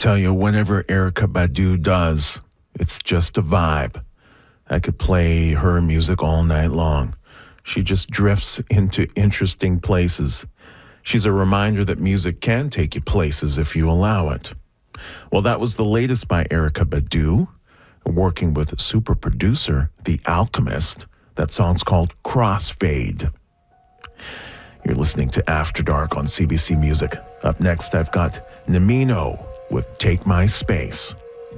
tell you, whenever Erykah Badu does, it's just a vibe. I could play her music all night long. She just drifts into interesting places. She's a reminder that music can take you places if you allow it. Well, that was the latest by Erykah Badu, working with super producer The Alchemist. That song's called Crossfade. You're listening to After Dark on CBC Music. Up next, I've got Namino with Take My Space.